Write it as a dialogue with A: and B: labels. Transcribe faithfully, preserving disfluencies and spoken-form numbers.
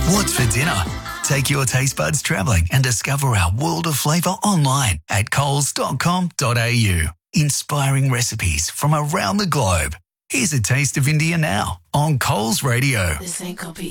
A: What's for dinner? Take your taste buds travelling and discover our world of flavour online at coles dot com dot a u. Inspiring recipes from around the globe. Here's a taste of India now on Coles Radio.
B: This ain't gonna be